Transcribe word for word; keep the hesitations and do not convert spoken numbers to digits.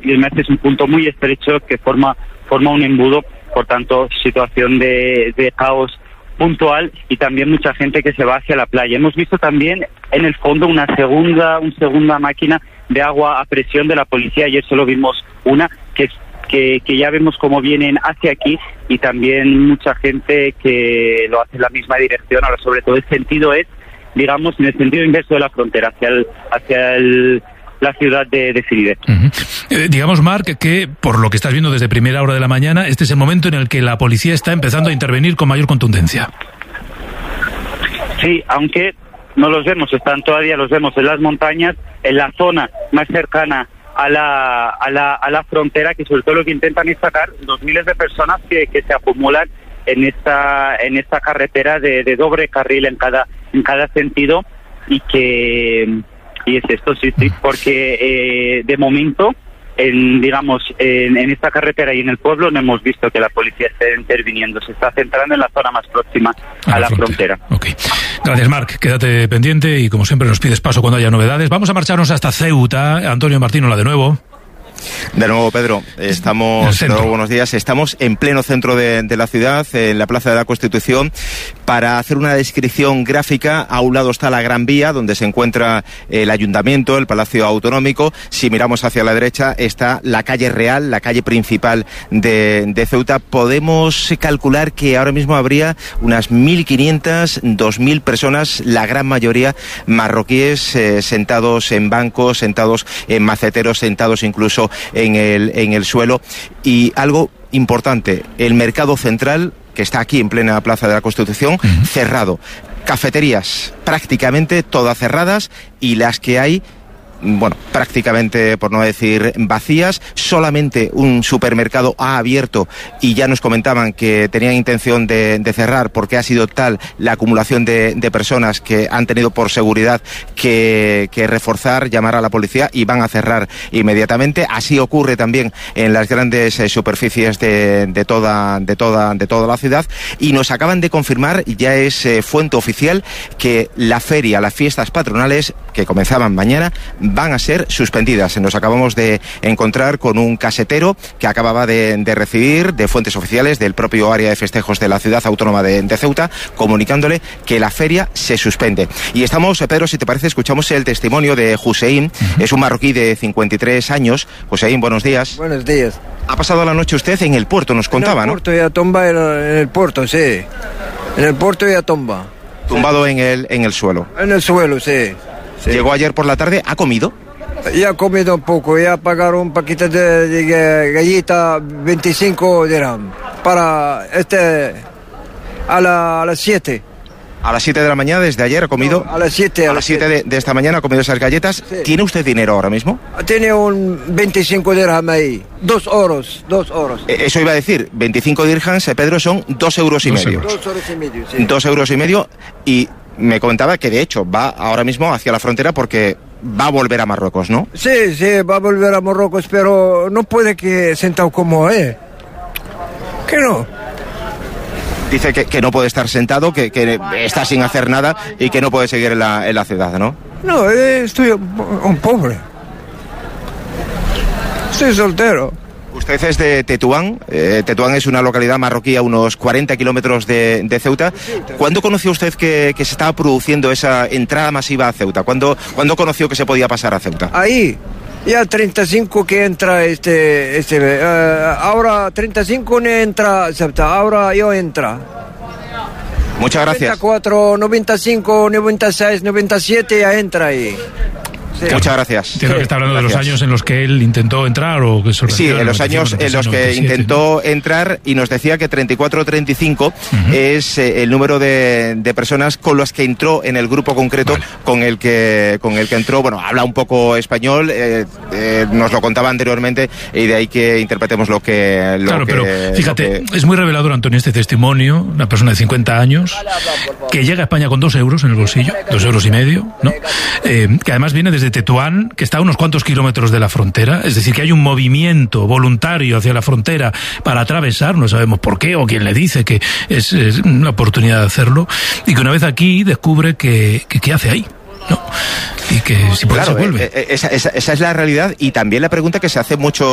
y el Metz es un punto muy estrecho que forma forma un embudo, por tanto situación de, de caos puntual y también mucha gente que se va hacia la playa. Hemos visto también en el fondo una segunda una segunda máquina de agua a presión de la policía. Ayer solo vimos una que que, que ya vemos cómo vienen hacia aquí, y también mucha gente que lo hace en la misma dirección. Ahora, sobre todo el sentido es, digamos, en el sentido inverso de la frontera, hacia el, hacia el, la ciudad de, de Cidade. Uh-huh. Eh, digamos, Marc, que por lo que estás viendo desde primera hora de la mañana, este es el momento en el que la policía está empezando a intervenir con mayor contundencia. Sí, aunque no los vemos, están todavía, los vemos en las montañas, en la zona más cercana a la, a la, a la frontera, que sobre todo lo que intentan es sacar los miles de personas que, que se acumulan en esta, en esta carretera de, de doble carril en cada, en cada sentido, y que, y es esto, sí, sí, porque eh, de momento, en, digamos, en, en esta carretera y en el pueblo no hemos visto que la policía esté interviniendo. Se está centrando en la zona más próxima a, a la, la frontera. frontera. Ok. Gracias, Marc. Quédate pendiente y, como siempre, nos pides paso cuando haya novedades. Vamos a marcharnos hasta Ceuta. Antonio Martín, hola de nuevo. De nuevo, Pedro, estamos, de nuevo, buenos días, estamos en pleno centro de, de la ciudad, en la Plaza de la Constitución, para hacer una descripción gráfica. A un lado está la Gran Vía, donde se encuentra el Ayuntamiento, el Palacio Autonómico. Si miramos hacia la derecha está la calle Real, la calle principal de, de Ceuta. Podemos calcular que ahora mismo habría unas mil quinientas, dos mil personas, la gran mayoría marroquíes, eh, sentados en bancos, sentados en maceteros, sentados incluso en el, en el suelo. Y algo importante, el mercado central, que está aquí en plena Plaza de la Constitución, uh-huh. cerrado. Cafeterías prácticamente todas cerradas, y las que hay, bueno, prácticamente, por no decir vacías. Solamente un supermercado ha abierto, y ya nos comentaban que tenían intención de, de cerrar porque ha sido tal la acumulación de, de personas que han tenido por seguridad que, que reforzar, llamar a la policía, y van a cerrar inmediatamente. Así ocurre también en las grandes eh, superficies de, de, toda, de, toda, de toda la ciudad, y nos acaban de confirmar, ya es eh, fuente oficial, que la feria, las fiestas patronales que comenzaban mañana, van a ser suspendidas. Nos acabamos de encontrar con un casetero que acababa de, de recibir de fuentes oficiales del propio área de festejos de la ciudad autónoma de, de Ceuta, comunicándole que la feria se suspende. Y estamos, Pedro, si te parece, escuchamos el testimonio de Hussein. Uh-huh. Es un marroquí de cincuenta y tres años. Hussein, buenos días. Buenos días. Ha pasado la noche usted en el puerto, nos contaba, ¿no? En el puerto, ¿no? Y a tumba en el puerto, sí. En el puerto y a tumba. Tumbado sí. en el, en el suelo. En el suelo, sí. Sí. Llegó ayer por la tarde, ¿ha comido? Ya he comido un poco, ya pagaron un paquete de, de galleta, veinticinco dirham, para este, a, la, a las siete. A las siete de la mañana, desde ayer ha comido... No, a las siete. A, a las siete de, de esta mañana ha comido esas galletas. Sí. ¿Tiene usted dinero ahora mismo? Tiene un veinticinco dirham ahí, dos euros, dos euros. Eh, eso iba a decir, veinticinco dirhams, eh, Pedro, son dos euros y dos medio. Euros. Dos euros y medio, sí. Dos euros y medio, y me comentaba que de hecho va ahora mismo hacia la frontera porque va a volver a Marruecos, ¿no? Sí, sí, va a volver a Marruecos, pero no puede que sentado como eh. ¿Qué no? Dice que, que no puede estar sentado, que, que está sin hacer nada y que no puede seguir en la, en la ciudad, ¿no? No, eh, estoy un, un pobre. Estoy soltero. Usted es de Tetuán. Eh, Tetuán es una localidad marroquí a unos cuarenta kilómetros de, de Ceuta. ¿Cuándo conoció usted que, que se estaba produciendo esa entrada masiva a Ceuta? ¿Cuándo, ¿Cuándo conoció que se podía pasar a Ceuta? Ahí, ya treinta y cinco que entra este... este uh, ahora treinta y cinco no entra Ceuta, ahora yo entra. Muchas gracias. noventa y cuatro, noventa y cinco, noventa y seis, noventa y siete ya entra ahí. Sí. Muchas gracias. Entiendo sí, que está hablando gracias. de los años en los que él intentó entrar o que se Sí, en los años en los que intentó entrar, y nos decía que treinta y cuatro treinta y cinco uh-huh. es eh, el número de, de personas con las que entró en el grupo concreto vale. con el que con el que entró. Bueno, habla un poco español, eh, eh, nos lo contaba anteriormente, y de ahí que interpretemos lo que... Lo claro, que, pero fíjate, que... es muy revelador, Antonio, este testimonio, una persona de cincuenta años, que llega a España con dos euros en el bolsillo, dos euros y medio, ¿no? Eh, que además viene desde Tetuán, que está a unos cuantos kilómetros de la frontera, es decir, que hay un movimiento voluntario hacia la frontera para atravesar, no sabemos por qué o quién le dice que es, es una oportunidad de hacerlo, y que una vez aquí descubre que, que ¿qué hace ahí? ¿No? Y que si puede claro, se vuelve. Eh, esa, esa, esa es la realidad, y también la pregunta que se hace mucho